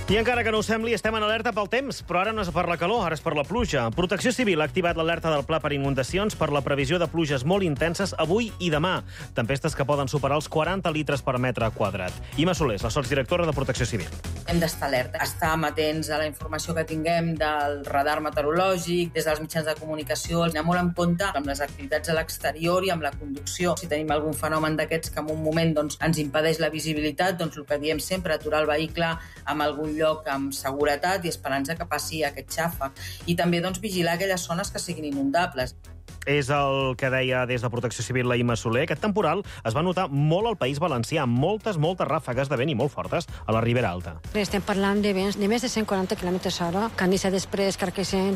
I encara que no ho sembli, estem en alerta pel temps, però ara no és per la calor, ara és per la pluja. Protecció Civil ha activat l'alerta del Pla per inundacions per la previsió de pluges molt intenses avui i demà. Tempestes que poden superar els 40 litres per metre quadrat. Imma Solés, la sotsdirectora de Protecció Civil. Hem d'estar alerta, estar amatents a la informació que tinguem del radar meteorològic, des dels mitjans de comunicació, anar molt en compte amb les activitats a l'exterior i amb la conducció. Si tenim algun fenomen d'aquests que en un moment ens impedeix la visibilitat, el que diem sempre, aturar el vehicle en algun lloc amb seguretat i esperança que passi aquest xàfec. I també vigilar aquelles zones que siguin inundables. És el que deia des de Protecció Civil la Imma Soler. Aquest temporal es va notar molt al País Valencià, moltes ràfegues de vent i molt fortes a la Ribera Alta. Estem parlant de vents de més de 140 km/h, que han deixat després Carqueixent,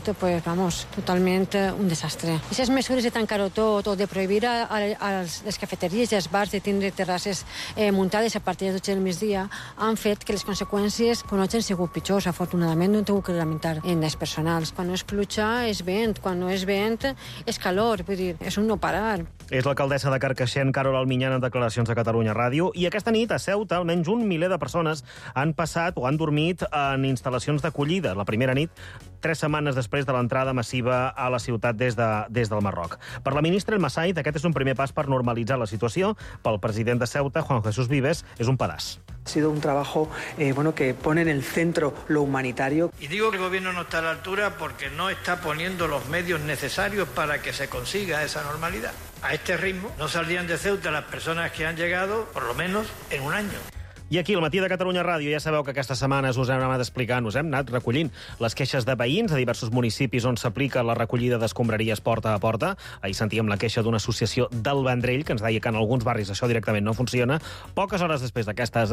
totalment un desastre. Aquestes mesures de tancar-ho tot o de prohibir a les cafeteries i als bars de tindre terrasses muntades a partir de 12 del migdia han fet que les conseqüències no hagin sigut pitjors. Afortunadament no hem tingut que lamentar en les personals. Quan no és pluja és vent, quan no és vent és calor, vull dir, és un no parar. És l'alcaldessa de Carcaixent, Carol Alminyán, en declaracions a Catalunya Ràdio. I aquesta nit, a Ceuta, almenys 1 miler de persones han passat o han dormit en instal·lacions d'acollida. La primera nit, 3 setmanes després de l'entrada massiva a la ciutat des del Marroc. Per la ministra El Massaid, aquest és un primer pas per normalitzar la situació. Pel president de Ceuta, Juan Jesús Vives, és un pedaç. Ha sido un trabajo que pone en el centro lo humanitario. Y digo que el gobierno no está a la altura porque no está poniendo los medios necesarios para que se consiga esa normalidad. A este ritmo no saldrían de Ceuta las personas que han llegado, por lo menos, en un año. I aquí, al Matí de Catalunya Ràdio, ja sabeu que aquestes setmanes us hem anat explicant, us hem anat recollint les queixes de veïns de diversos municipis on s'aplica la recollida d'escombraries porta a porta. Ahir sentíem la queixa d'una associació del Vendrell que ens deia que en alguns barris això directament no funciona. Poques hores després d'aquesta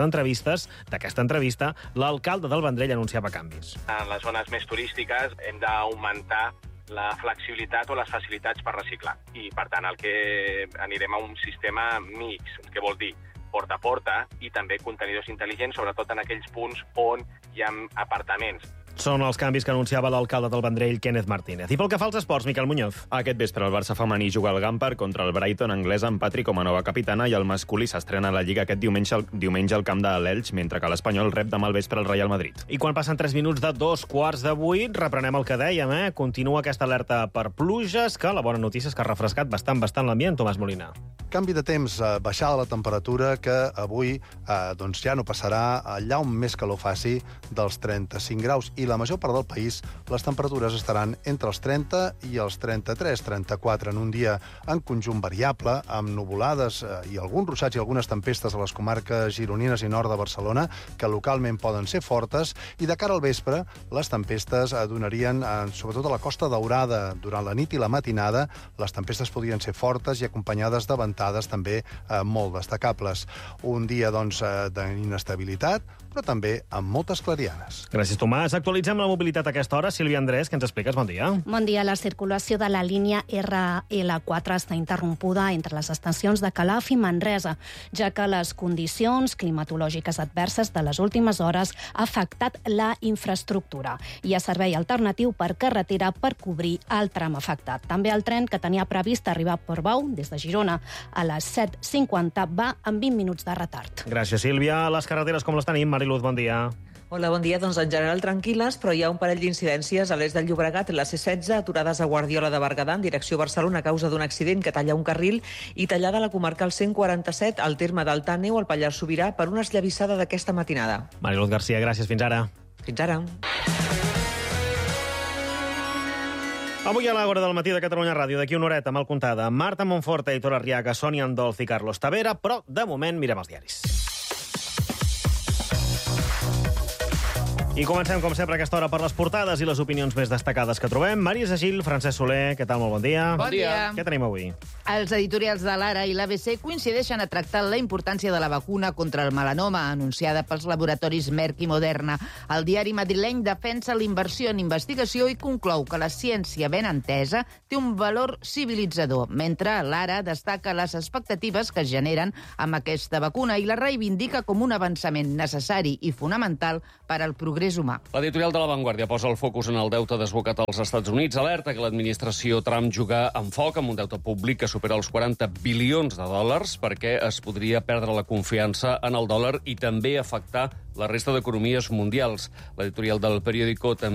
entrevista, l'alcalde del Vendrell anunciava canvis. En les zones més turístiques hem d'augmentar la flexibilitat o les facilitats per reciclar. I, per tant, anirem a un sistema mix, que vol dir porta a porta i també contenidors intel·ligents, sobretot en aquells punts on hi ha apartaments. Són els canvis que anunciava l'alcalde del Vendrell, Kenneth Martínez. I pel que fa als esports, Miquel Muñoz. Aquest vespre el Barça femení juga al Gampar contra el Brighton anglès amb Patri com a nova capitana i el masculí s'estrena a la Lliga aquest diumenge al camp de l'Elx, mentre que l'Espanyol rep demà al vespre el Real Madrid. I quan passen 3 minuts de 7:45, reprenem el que dèiem, Continua aquesta alerta per pluges, que la bona notícia és que ha refrescat bastant l'ambient, Tomàs Molina. Canvi de temps, baixada la temperatura, que avui ja no passarà allà on més calor faci dels 35 graus. I la major part del país les temperatures estaran entre els 30 i els 33, 34 en un dia en conjunt variable, amb nuvolades i alguns ruixats i algunes tempestes a les comarques gironines i nord de Barcelona, que localment poden ser fortes, i de cara al vespre les tempestes donarien, sobretot a la Costa Daurada, durant la nit i la matinada, les tempestes podrien ser fortes i acompanyades de ventades també molt destacables. Un dia, d'inestabilitat, però també amb moltes clarianes. Gràcies, Tomàs. Actualitzem la mobilitat a aquesta hora. Sílvia Andrés, què ens expliques? Bon dia. Bon dia. La circulació de la línia RL4 està interrompuda entre les estacions de Calaf i Manresa, ja que les condicions climatològiques adverses de les últimes hores ha afectat la infraestructura. Hi ha servei alternatiu per carretera per cobrir el tram afectat. També el tren que tenia previst arribar a Portbou des de Girona a les 7:50 va amb 20 minuts de retard. Gràcies, Sílvia. Les carreteres com les tenim? Mariluz, bon dia. Hola, bon dia. En general tranquil·les, però hi ha un parell d'incidències a l'est del Llobregat, la C16, aturades a Guardiola de Berguedà en direcció a Barcelona a causa d'un accident que talla un carril, i tallada a la comarcal 147 al terme del Tàneu, al Pallars Sobirà, per una esllavissada d'aquesta matinada. Mariluz García, gràcies. Fins ara. Fins ara. Avui a l'Àgora del Matí de Catalunya Ràdio, d'aquí una horeta, mal comptada, Marta Monforte, Aitor Arriaga, Sònia Andolz i Carlos Tavera, però de moment mirem els diaris. I comencem, com sempre, a aquesta hora per les portades i les opinions més destacades que trobem. Marisa Gil, Francesc Soler, què tal? Molt bon dia. Bon dia. Què tenim avui? Els editorials de l'Ara i l'ABC coincideixen a tractar la importància de la vacuna contra el melanoma anunciada pels laboratoris Merck i Moderna. El diari madrileny defensa la inversió en investigació i conclou que la ciència ben entesa té un valor civilitzador, mentre l'Ara destaca les expectatives que es generen amb aquesta vacuna i la reivindica com un avançament necessari i fonamental per al progrés progrés humà. L'editorial de La Vanguardia posa el focus en el deute desbocat als Estats Units, alerta que l'administració Trump juga amb foc amb un deute públic que supera els 40 bilions de dòlars perquè es podria perdre la confiança en el dòlar i també afectar la resta d'economies mundials. L'editorial del periòdico també